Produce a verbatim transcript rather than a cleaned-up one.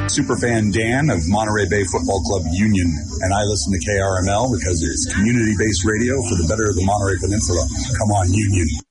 Superfan Dan of Monterey Bay Football Club Union, and I listen to K R M L because it's community-based radio for the better of the Monterey Peninsula. Come on, Union.